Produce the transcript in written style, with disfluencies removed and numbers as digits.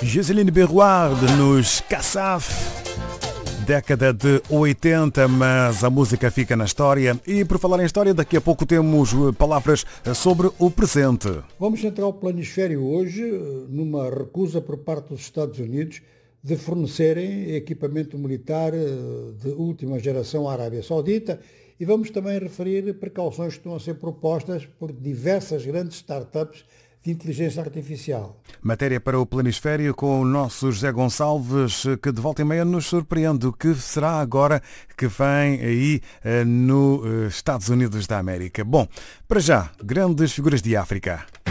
Joseline Berroard nos Kassaf, década de 80, mas a música fica na história. E por falar em história, daqui a pouco temos palavras sobre o presente. Vamos centrar o planisfério hoje numa recusa por parte dos Estados Unidos de fornecerem equipamento militar de última geração à Arábia Saudita, e vamos também referir precauções que estão a ser propostas por diversas grandes startups de inteligência artificial. Matéria para o planisfério com o nosso José Gonçalves, que de volta e meia nos surpreende. O que será agora que vem aí nos Estados Unidos da América? Bom, para já, grandes figuras de África.